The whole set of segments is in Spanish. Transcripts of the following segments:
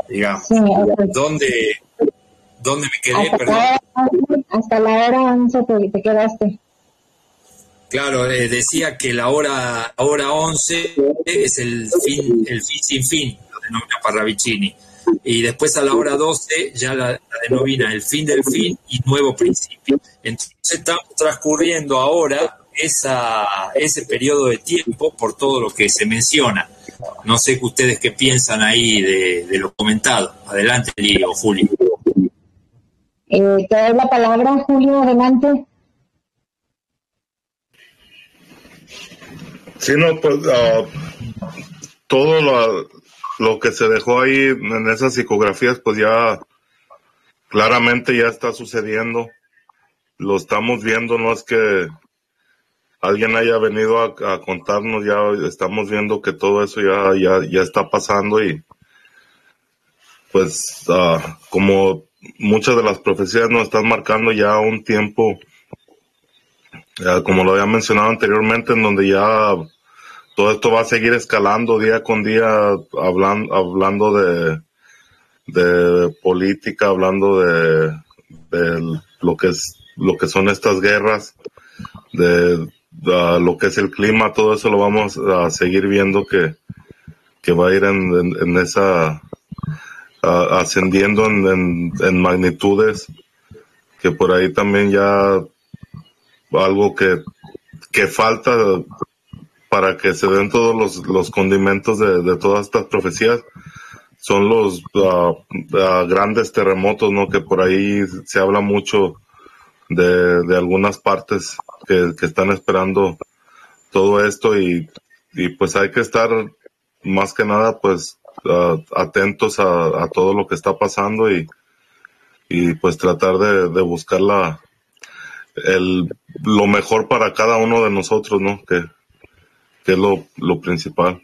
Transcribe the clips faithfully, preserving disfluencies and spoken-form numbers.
digamos. Sí, okay. ¿Dónde, ¿Dónde me quedé? Hasta Perdón. La, hasta la hora once te, te quedaste. Claro, eh, decía que la hora, la hora once es el fin, el fin sin fin, lo denomina Parravicini. Y después a la hora doce ya la, la denomina el fin del fin y nuevo principio. Entonces estamos transcurriendo ahora esa, ese periodo de tiempo por todo lo que se menciona. No sé ustedes qué piensan ahí de, de lo comentado. Adelante, Diego, Julio. Eh, te doy la palabra, Julio, adelante. Sí, no, pues uh, todo lo, lo que se dejó ahí en esas psicografías, pues ya claramente ya está sucediendo. Lo estamos viendo, no es que alguien haya venido a, a contarnos, ya estamos viendo que todo eso ya, ya, ya está pasando y pues uh, como muchas de las profecías nos están marcando ya un tiempo, uh, como lo había mencionado anteriormente, en donde ya todo esto va a seguir escalando día con día, hablando, hablando de, de política, hablando de, de lo que es, lo que son estas guerras, de, de lo que es el clima, todo eso lo vamos a seguir viendo que, que va a ir en, en, en esa, uh, ascendiendo en, en, en magnitudes, que por ahí también ya algo que, que falta para que se den todos los, los condimentos de, de todas estas profecías, son los uh, uh, grandes terremotos, ¿no? Que por ahí se habla mucho de, de algunas partes que, que están esperando todo esto y, y pues hay que estar más que nada pues uh, atentos a, a todo lo que está pasando y, y pues tratar de, de buscar la, el, lo mejor para cada uno de nosotros, ¿no? Que, que es lo, lo principal.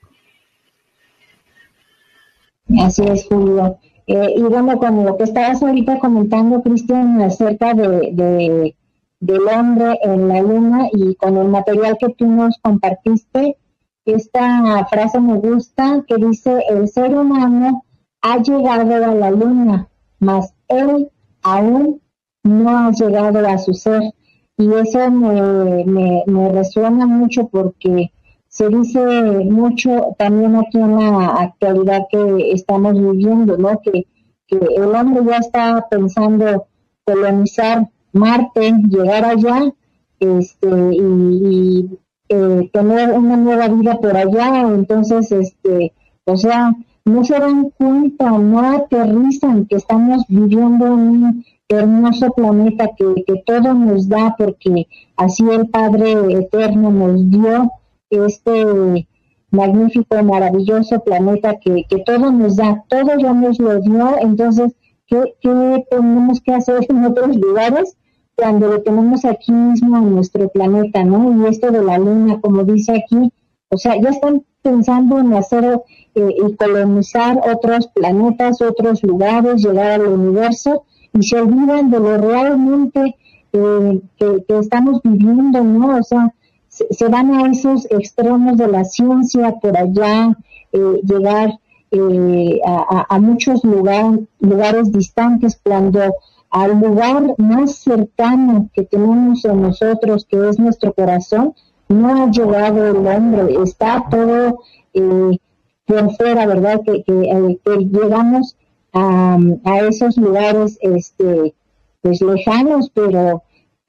Así es, Julio. Eh, y bueno, con lo que estabas ahorita comentando, Cristian, acerca de, de del hombre en la luna y con el material que tú nos compartiste, esta frase me gusta que dice, el ser humano ha llegado a la luna, mas él aún no ha llegado a su ser. Y eso me, me, me resuena mucho porque se dice mucho también aquí en la actualidad que estamos viviendo, ¿no? Que, que el hombre ya está pensando colonizar Marte, llegar allá, este, y, y eh, tener una nueva vida por allá. Entonces, este, o sea, no se dan cuenta, no aterrizan que estamos viviendo en un hermoso planeta que, que todo nos da, porque así el Padre Eterno nos dio este magnífico, maravilloso planeta que, que todo nos da, todo ya nos lo dio. Entonces, ¿qué, qué tenemos que hacer en otros lugares cuando lo tenemos aquí mismo en nuestro planeta, ¿no? Y esto de la luna, como dice aquí, o sea, ya están pensando en hacer eh, y colonizar otros planetas, otros lugares, llegar al universo, y se olvidan de lo realmente eh, que, que estamos viviendo, ¿no? O sea, se, se van a esos extremos de la ciencia por allá, eh, llegar eh, a, a muchos lugar, lugares distantes, cuando al lugar más cercano que tenemos en nosotros, que es nuestro corazón, no ha llegado el hombre, está todo eh, por fuera, ¿verdad? Que, que, eh, que llegamos a, a esos lugares este pues lejanos, pero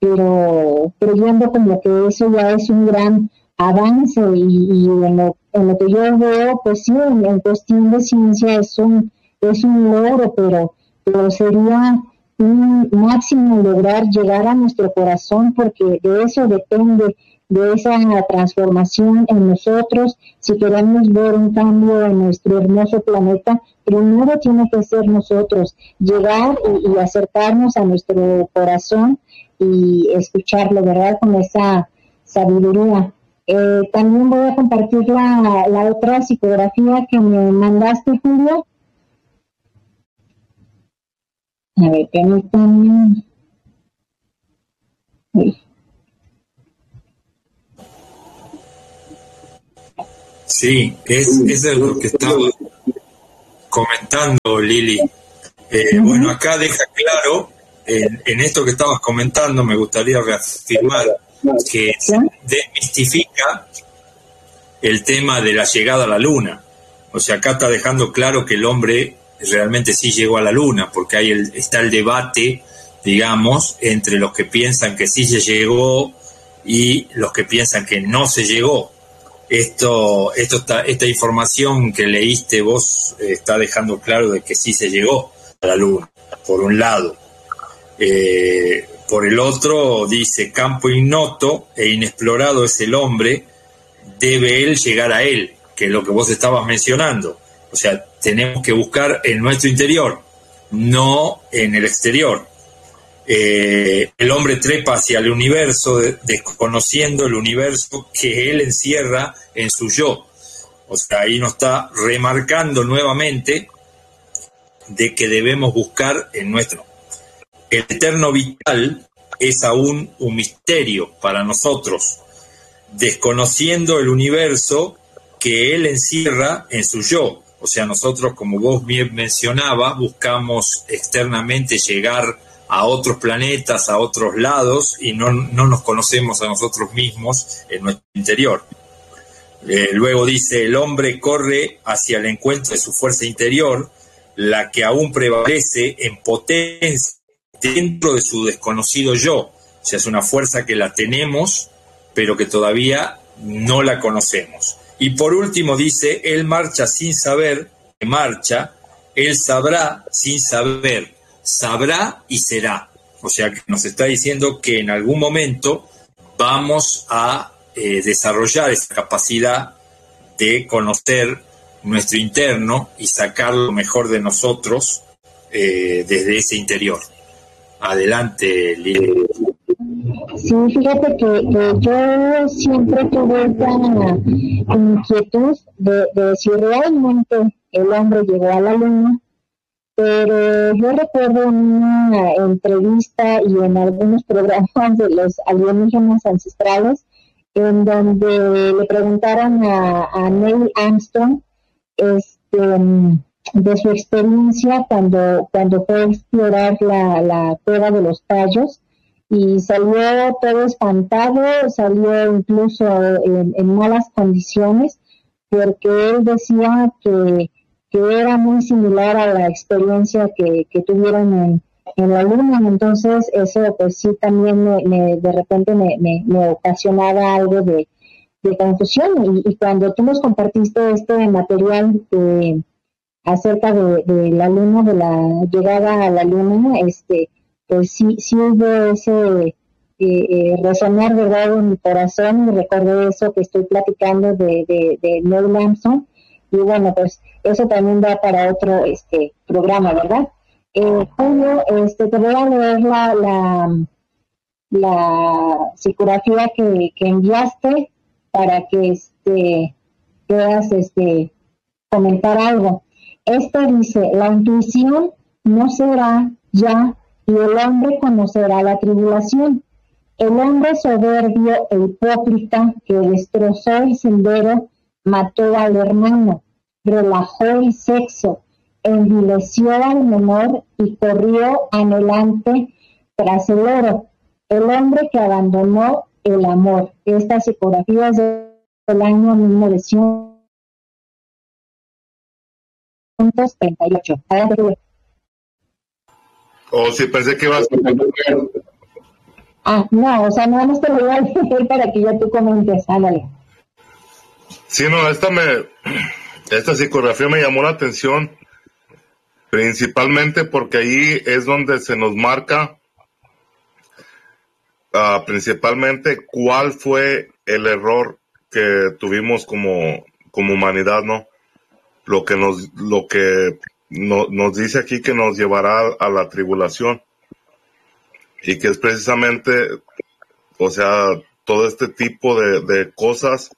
pero creyendo como que eso ya es un gran avance, y, y en, lo, en lo que yo veo, pues sí, en, en cuestión de ciencia es un es un logro, pero pero sería un máximo lograr llegar a nuestro corazón, porque de eso depende, de esa transformación en nosotros. Si queremos ver un cambio en nuestro hermoso planeta, primero tiene que ser nosotros, llegar y, y acercarnos a nuestro corazón y escucharlo, ¿verdad? Con esa sabiduría. Eh, también voy a compartir la, la otra psicografía que me mandaste, Julio. A ver, permítanme. Uy. Sí, es, es de lo que estaba, comentando, Lili. Eh, uh-huh. Bueno, acá deja claro, en, en esto que estabas comentando, me gustaría reafirmar que se desmistifica el tema de la llegada a la Luna. O sea, acá está dejando claro que el hombre realmente sí llegó a la Luna, porque ahí el, está el debate, digamos, entre los que piensan que sí se llegó y los que piensan que no se llegó. Esto, esto está, esta información que leíste vos eh, está dejando claro de que sí se llegó a la Luna, por un lado. Eh, por el otro, dice, campo ignoto e inexplorado es el hombre, debe él llegar a él, que es lo que vos estabas mencionando. O sea, tenemos que buscar en nuestro interior, no en el exterior. Eh, el hombre trepa hacia el universo de, desconociendo el universo que él encierra en su yo. O sea, ahí nos está remarcando nuevamente de que debemos buscar en nuestro. El eterno vital es aún un misterio para nosotros, desconociendo el universo que él encierra en su yo. O sea, nosotros, como vos bien mencionabas, buscamos externamente llegar a otros planetas, a otros lados, y no, no nos conocemos a nosotros mismos en nuestro interior. Eh, luego dice, el hombre corre hacia el encuentro de su fuerza interior, la que aún prevalece en potencia dentro de su desconocido yo. O sea, es una fuerza que la tenemos, pero que todavía no la conocemos. Y por último dice, él marcha sin saber que marcha, él sabrá sin saber, sabrá y será. O sea, que nos está diciendo que en algún momento vamos a eh, desarrollar esa capacidad de conocer nuestro interno y sacar lo mejor de nosotros eh, desde ese interior. Adelante, Lili. Sí, fíjate que, que yo siempre tuve esta inquietud de, de si realmente el hombre llegó a la Luna, pero yo recuerdo en una entrevista y en algunos programas de los alienígenas ancestrales, en donde le preguntaron a, a Neil Armstrong este, de su experiencia cuando, cuando fue a explorar la, la cueva de los Tallos, y salió todo espantado, salió incluso en, en malas condiciones, porque él decía que, que era muy similar a la experiencia que, que tuvieron en, en la Luna. Entonces eso pues sí también me, me, de repente me, me, me ocasionaba algo de, de confusión, y, y cuando tú nos compartiste este material de, acerca de, de la Luna, de la llegada a la Luna, este pues sí, sí hubo ese eh, eh, resonar, ¿verdad?, en mi corazón, y recordé eso que estoy platicando de, de, de Neil Armstrong, y bueno, pues eso también da para otro este programa, ¿verdad? Eh, Julio, este, te voy a leer la, la, la psicografía que, que enviaste para que este, puedas este, comentar algo. Esto dice, la intuición no será ya, y el hombre conocerá la tribulación. El hombre soberbio e hipócrita que destrozó el sendero mató al hermano, relajó el sexo, envileció al menor y corrió anhelante tras el oro. El hombre que abandonó el amor. Esta psicografía es del año mil novecientos treinta y ocho. O oh, sí, pensé que ibas a... Ah, no, o sea, nada más te lo voy a leer para que ya tú comentes, ándale. Sí, no, esta me... Esta psicografía me llamó la atención, principalmente porque ahí es donde se nos marca uh, principalmente cuál fue el error que tuvimos como, como humanidad, ¿no? Lo que nos, lo que No, nos dice aquí que nos llevará a la tribulación, y que es precisamente, o sea, todo este tipo de, de cosas,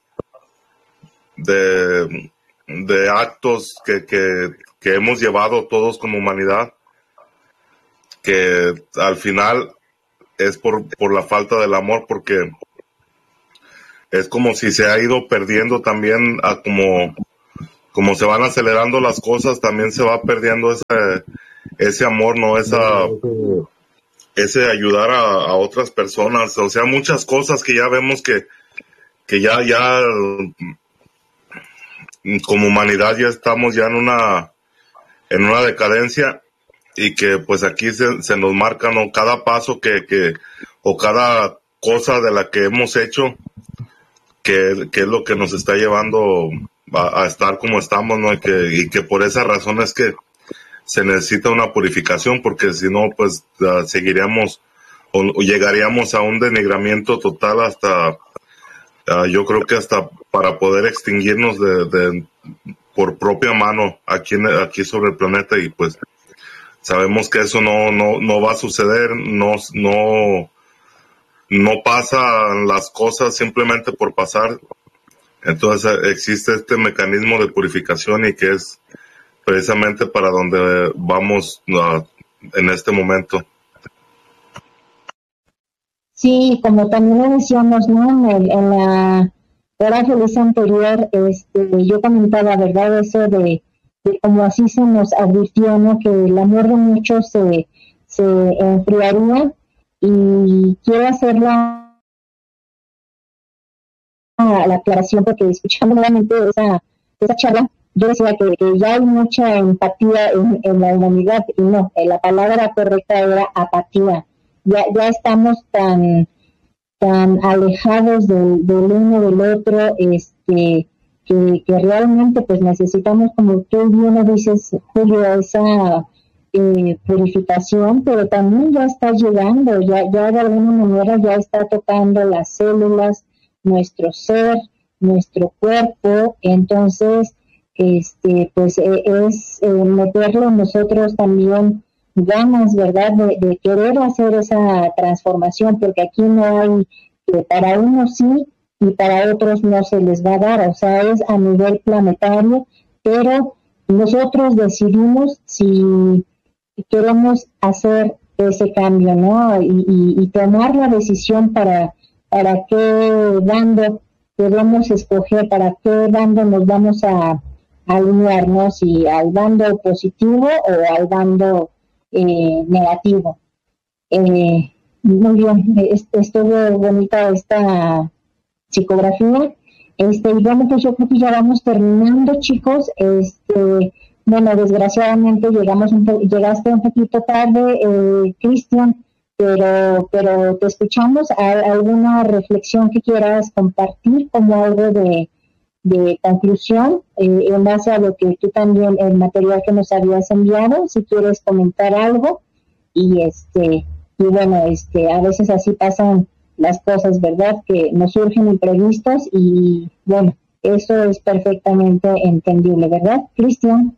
de, de actos que, que, que hemos llevado todos como humanidad, que al final es por, por la falta del amor, porque es como si se ha ido perdiendo también a como como se van acelerando las cosas, también se va perdiendo ese, ese amor, ¿no? Esa, ese ayudar a, a otras personas, o sea, muchas cosas que ya vemos que, que ya, ya, como humanidad ya estamos ya en una, en una decadencia, y que pues aquí se, se nos marca, ¿no? Cada paso que, que, o cada cosa de la que hemos hecho, que, que es lo que nos está llevando a, a estar como estamos, ¿no? Y que, y que por esa razón es que se necesita una purificación, porque si no, pues uh, seguiríamos o, o llegaríamos a un denigramiento total hasta, uh, yo creo que hasta para poder extinguirnos de, de por propia mano aquí, aquí sobre el planeta, y pues sabemos que eso no, no, no va a suceder, no, no, no pasan las cosas simplemente por pasar. Entonces existe este mecanismo de purificación, y que es precisamente para donde vamos uh, en este momento. Sí, como también lo decíamos, ¿no? En, el, en la hora feliz anterior, este, yo comentaba, ¿verdad? Eso de, de como así se nos advirtió, ¿no? Que el amor de muchos se, se enfriaría, y quiero hacer la, la aclaración, porque escuchando nuevamente esa, esa charla, yo decía que, que ya hay mucha empatía en, en la humanidad, y no, la palabra correcta era apatía. Ya, ya estamos tan, tan alejados del, del uno del otro, este, que, que realmente pues necesitamos, como tú bien lo dices, Julio, esa eh, purificación, pero también ya está llegando, ya, ya de alguna manera ya está tocando las células, nuestro ser, nuestro cuerpo. Entonces, este, pues eh, es eh, meterlo en nosotros también ganas, ¿verdad?, de, de querer hacer esa transformación, porque aquí no hay, que para unos sí y para otros no se les va a dar, o sea, es a nivel planetario, pero nosotros decidimos si queremos hacer ese cambio, ¿no? Y, y, y tomar la decisión para, para qué bando podemos escoger, para qué bando nos vamos a alinear, ¿no? Si al bando positivo o al bando eh, negativo. Eh, muy bien, estuvo bonita esta psicografía. Este, y bueno, pues yo creo que ya vamos terminando, chicos. Este, bueno, desgraciadamente llegamos un po- llegaste un poquito tarde, eh, Cristian, pero, pero te escuchamos. ¿Hay alguna reflexión que quieras compartir como algo de, de conclusión eh, en base a lo que tú también, el material que nos habías enviado, si quieres comentar algo? Y este, y bueno, este, a veces así pasan las cosas, ¿verdad? Que nos surgen imprevistos, y bueno, eso es perfectamente entendible, ¿verdad, Cristian?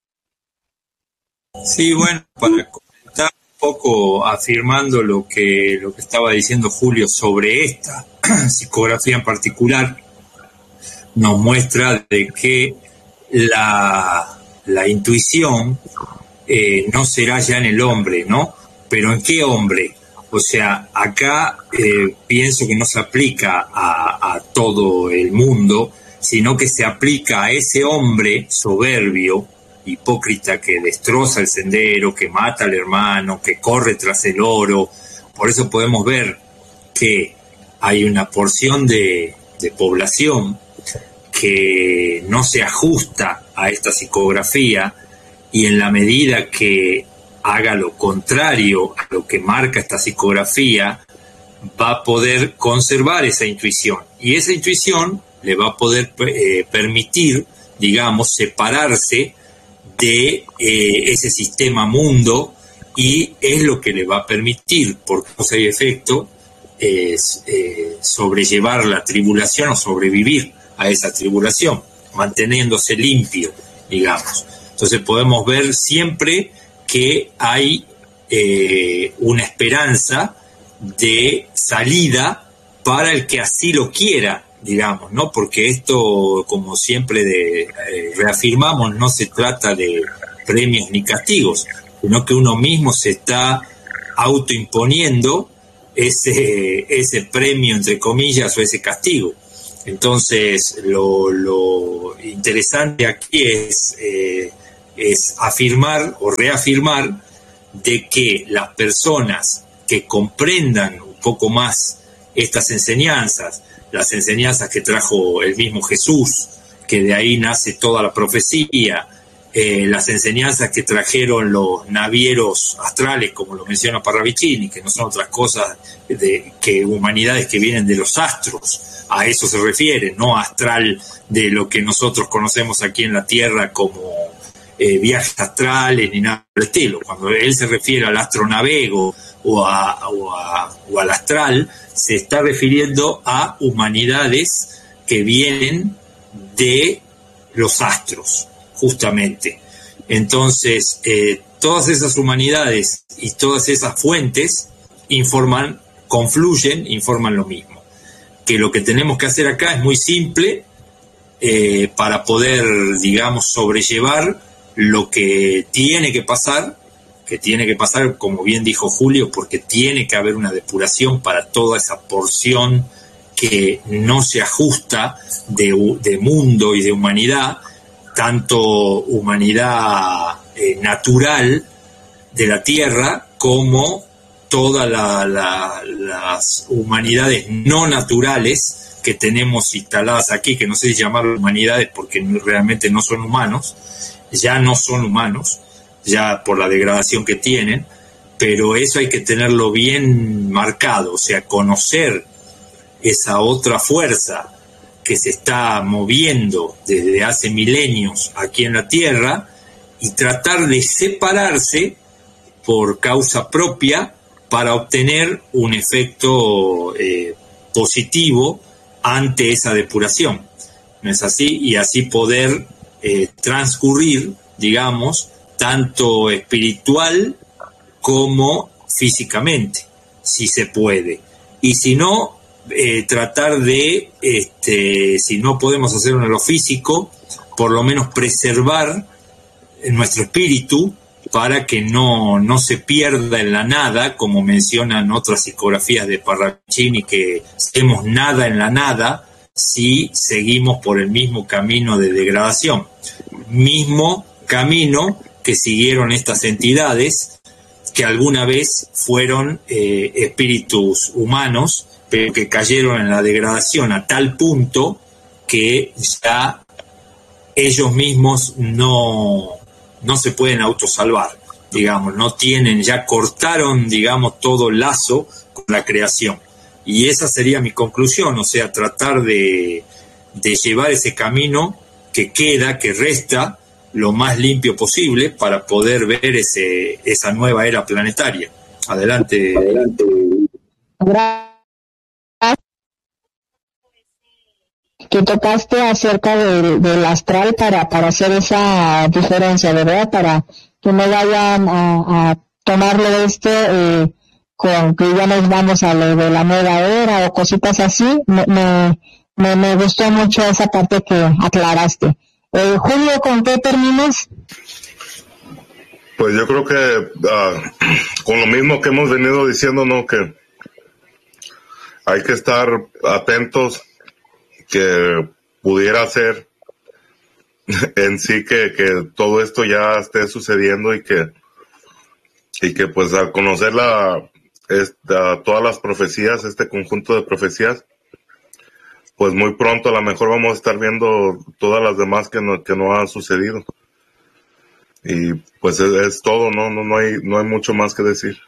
Sí, bueno, para comentar un poco, afirmando lo que, lo que estaba diciendo Julio sobre esta psicografía en particular, nos muestra de que la, la intuición eh, no será ya en el hombre, ¿no? Pero ¿en qué hombre? O sea, acá eh, pienso que no se aplica a, a todo el mundo, sino que se aplica a ese hombre soberbio, hipócrita, que destroza el sendero, que mata al hermano, que corre tras el oro. Por eso podemos ver que hay una porción de, de población que no se ajusta a esta psicografía, y en la medida que haga lo contrario a lo que marca esta psicografía, va a poder conservar esa intuición, y esa intuición le va a poder eh, permitir, digamos, separarse de eh, ese sistema mundo, y es lo que le va a permitir, por causa y efecto, eh, eh, sobrellevar la tribulación o sobrevivir a esa tribulación, manteniéndose limpio, digamos. Entonces podemos ver siempre que hay eh, una esperanza de salida para el que así lo quiera, digamos, ¿no? Porque esto, como siempre de, eh, reafirmamos, no se trata de premios ni castigos, sino que uno mismo se está autoimponiendo ese, ese premio, entre comillas, o ese castigo. Entonces, lo, lo, interesante aquí es, eh, es afirmar o reafirmar de que las personas que comprendan un poco más estas enseñanzas, las enseñanzas que trajo el mismo Jesús, que de ahí nace toda la profecía, eh, las enseñanzas que trajeron los navieros astrales, como lo menciona Parravicini, que no son otras cosas de, que humanidades que vienen de los astros, a eso se refiere, no astral de lo que nosotros conocemos aquí en la Tierra como eh, viajes astrales ni nada por el estilo. Cuando él se refiere al astronavego o, a, o, a, o al astral, se está refiriendo a humanidades que vienen de los astros, justamente. Entonces, eh, todas esas humanidades y todas esas fuentes informan, confluyen, informan lo mismo. Que lo que tenemos que hacer acá es muy simple eh, para poder, digamos, sobrellevar lo que tiene que pasar, que tiene que pasar, como bien dijo Julio, porque tiene que haber una depuración para toda esa porción que no se ajusta de, de mundo y de humanidad, tanto humanidad eh, natural de la Tierra como todas la, la, las humanidades no naturales que tenemos instaladas aquí, que no sé si llamarlas humanidades porque realmente no son humanos, ya no son humanos, ya por la degradación que tienen, pero eso hay que tenerlo bien marcado, o sea, conocer esa otra fuerza que se está moviendo desde hace milenios aquí en la Tierra y tratar de separarse por causa propia para obtener un efecto eh, positivo ante esa depuración. ¿No es así? Y así poder eh, transcurrir, digamos, tanto espiritual como físicamente, si se puede. Y si no, eh, tratar de, este, si no podemos hacerlo en lo físico, por lo menos preservar nuestro espíritu para que no, no se pierda en la nada, como mencionan otras psicografías de Parravicini, que hacemos nada en la nada si seguimos por el mismo camino de degradación. Mismo camino que siguieron estas entidades que alguna vez fueron eh, espíritus humanos, pero que cayeron en la degradación a tal punto que ya ellos mismos no, no se pueden autosalvar, digamos, no tienen, ya cortaron, digamos, todo lazo con la creación. Y esa sería mi conclusión, o sea, tratar de, de llevar ese camino que queda, que resta, lo más limpio posible para poder ver ese, esa nueva era planetaria. Adelante. Adelante. Que tocaste acerca del, del astral para, para hacer esa diferencia, ¿verdad? Para que no vayan a, a tomarlo esto eh, con que ya nos vamos a lo de la nueva era o cositas así. Me, me, me, me gustó mucho esa parte que aclaraste. Eh, Julio, ¿con qué terminas? Pues yo creo que uh, con lo mismo que hemos venido diciendo, ¿no? Que hay que estar atentos, que pudiera ser en sí que, que todo esto ya esté sucediendo y que y que pues al conocer la esta, todas las profecías, este conjunto de profecías, pues muy pronto a lo mejor vamos a estar viendo todas las demás que no, que no han sucedido. Y pues es, es todo, no, no, no hay, no hay mucho más que decir.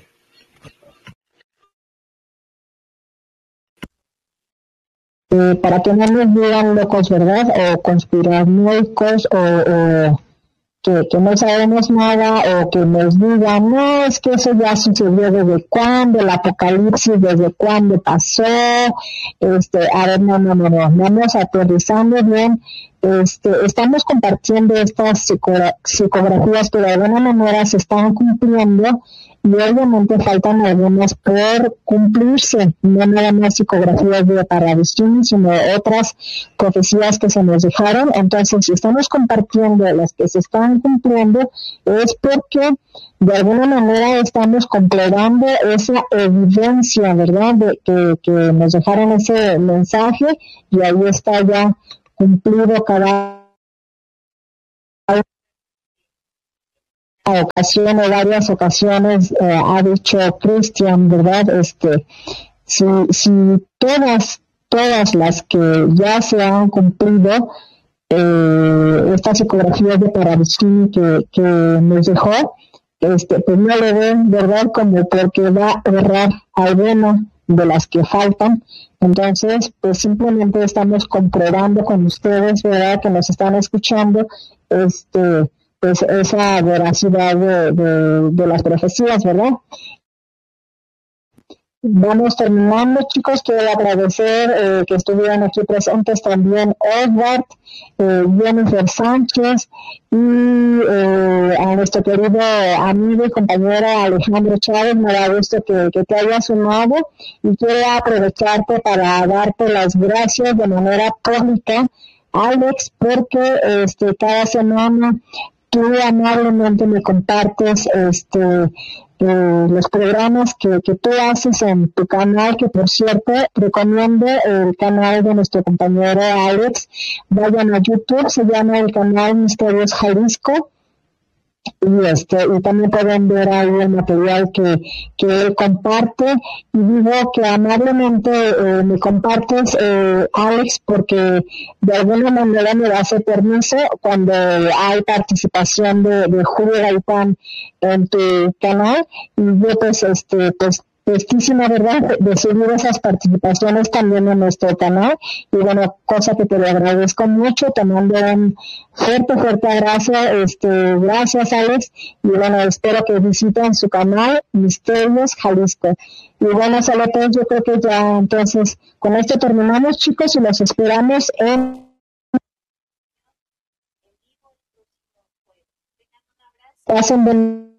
Eh, para que no nos digan locos, ¿verdad? O conspiranoicos, o, o que, que no sabemos nada, o que nos digan, no, es que eso ya sucedió desde cuándo, el apocalipsis desde cuándo pasó. Este, a ver, no, no, no, no, vamos aterrizando bien. Este, estamos compartiendo estas psicogra- psicografías que de alguna manera se están cumpliendo y obviamente faltan algunas por cumplirse, no nada más psicografías de Parravicini, sino otras profecías que se nos dejaron. Entonces, si estamos compartiendo las que se están cumpliendo, es porque de alguna manera estamos comprobando esa evidencia, ¿verdad?, de que, que nos dejaron ese mensaje y ahí está ya cumplido cada ocasión o varias ocasiones, eh, ha dicho Cristian, ¿verdad? Este, si, si todas, todas las que ya se han cumplido, eh, esta psicografía de Paravicini que, que nos dejó, este, pues no le ven, ¿verdad? Como porque va a errar alguna de las que faltan. Entonces, pues simplemente estamos comprobando con ustedes, ¿verdad? Que nos están escuchando, este, pues esa veracidad de, de, de las profecías, ¿verdad? Vamos terminando, chicos. Quiero agradecer eh, que estuvieran aquí presentes también Edward, eh, Jennifer Sánchez y eh, a nuestro querido amigo y compañero Alejandro Chávez. Me da gusto que, que te hayas sumado y quiero aprovecharte para darte las gracias de manera pública, Alex, porque este cada semana tú amablemente me compartes este eh, los programas que, que tú haces en tu canal, que por cierto recomiendo el canal de nuestro compañero Alex. Vayan a YouTube, se llama el canal Misterios Jalisco. Y este y también pueden ver ahí el material que, que él comparte, y digo que amablemente eh, me compartes, eh, Alex, porque de alguna manera me das el permiso cuando hay participación de, de Julio Gaitán en tu canal, y yo pues este pues prestísima, ¿verdad?, de subir esas participaciones también en nuestro canal. Y bueno, cosa que te lo agradezco mucho, te mando un fuerte, fuerte abrazo, este, gracias Alex, y bueno, espero que visiten su canal Misterios Jalisco. Y bueno, Salotes, yo creo que ya entonces con esto terminamos, chicos, y los esperamos en pasen buen